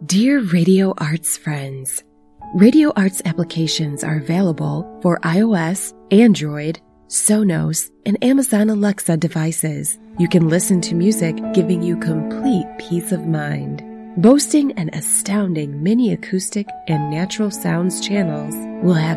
Dear Radio Arts friends, Radio Arts applications are available for iOS, Android, Sonos, and Amazon Alexa devices. You can listen to music, giving you complete peace of mind. Boasting an astounding mini acoustic and natural sounds channels, will have